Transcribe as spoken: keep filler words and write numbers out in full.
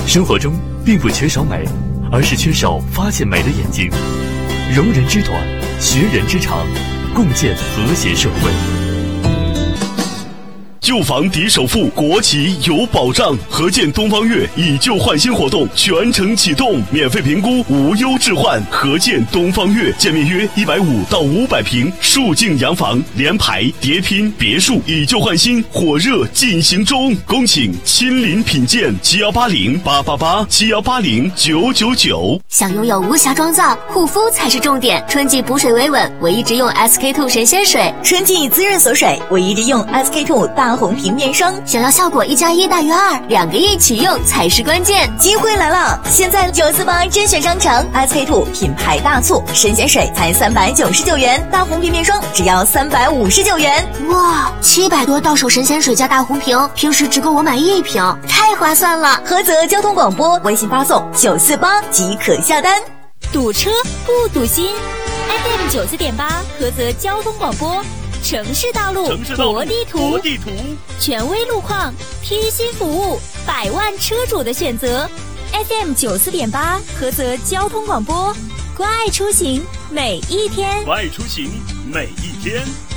生活中并不缺少美，而是缺少发现美的眼睛。容人之短，学人之长，共建和谐社会。 旧房抵首付，国企有保障。合建东方悦以旧换新活动全程启动，免费评估，无忧置换。合建东方悦，建面约一百五到五百平，竖境洋房，联排、叠拼、别墅，以旧换新，火热进行中。恭请亲临品鉴，七幺八零八八八，七幺八零九九九。 想拥有无瑕妆造，护肤才是重点。春季补水维稳，我一直用 S K two 神仙水； 春季滋润锁水，我一直用 S K two 大红瓶面霜。 想要效果一加一大于二，两个一起用才是关键。 机会来了！现在九四八甄选商场 S K two 品牌大促，神仙水才三百九十九元，大红瓶面霜只要三百五十九元。 哇，七百多到手神仙水加大红瓶，平时只够我买一瓶，太划算了！ 菏泽交通广播微信发送九四八即可下单。 堵车不堵心 ，F M 九四点八，菏泽交通广播。城市道路国地图， 国地图， 权威路况，贴心服务，百万车主的选择。F M 九四点八，菏泽交通广播，关爱出行每一天， 关爱出行每一天。